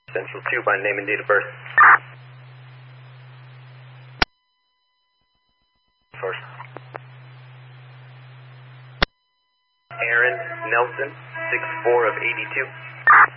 Central 2 by name and date of birth. First. Aaron Nelson, 6'4" of 82.